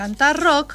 Cantar rock.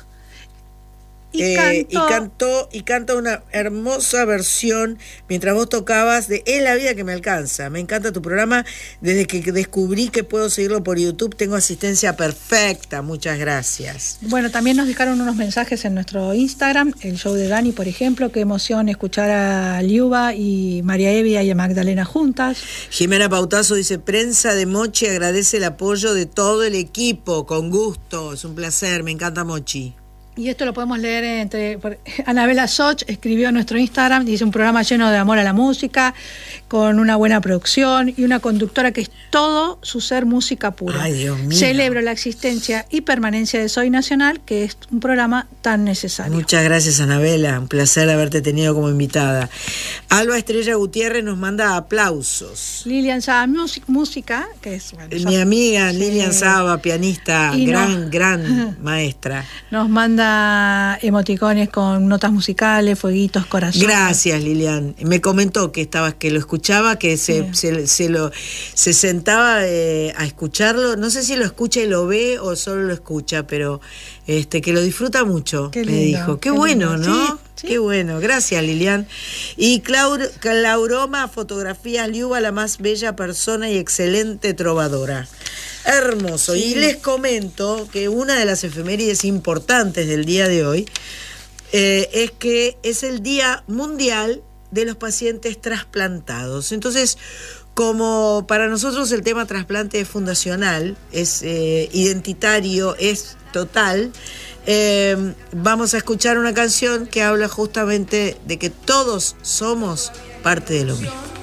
Y canta una hermosa versión mientras vos tocabas de Es la vida que me alcanza. Me encanta tu programa. Desde que descubrí que puedo seguirlo por YouTube, tengo asistencia perfecta. Muchas gracias. Bueno, también nos dejaron unos mensajes en nuestro Instagram, el show de Dani, por ejemplo. Qué emoción escuchar a Liuba y María Evia y a Magdalena juntas. Jimena Pautazo dice: Prensa de Mochi agradece el apoyo de todo el equipo. Con gusto, es un placer. Me encanta Mochi. Y esto lo podemos leer Anabela Soch escribió en nuestro Instagram, dice: un programa lleno de amor a la música, con una buena producción y una conductora que es todo su ser música pura. Ay, Dios mío. Celebro la existencia y permanencia de Soy Nacional, que es un programa tan necesario. Muchas gracias, Anabela, un placer haberte tenido como invitada. Alba Estrella Gutiérrez nos manda aplausos. Lilian Saba Música, que es mi amiga Lilian Saba, pianista, gran maestra. Nos manda emoticones con notas musicales, fueguitos, corazones. Gracias, Lilian. Me comentó que lo escuchaba, que se sentaba a escucharlo. No sé si lo escucha y lo ve o solo lo escucha, pero que lo disfruta mucho. Qué lindo, me dijo. Qué bueno, lindo, ¿no? Sí. Qué bueno. Gracias, Lilian. Y Clauroma Fotografías Liuba, la más bella persona y excelente trovadora. Hermoso. Sí. Y les comento que una de las efemérides importantes del día de hoy es que es el Día Mundial de los Pacientes Trasplantados. Entonces, como para nosotros el tema trasplante es fundacional, es identitario, es total, vamos a escuchar una canción que habla justamente de que todos somos parte de lo mismo.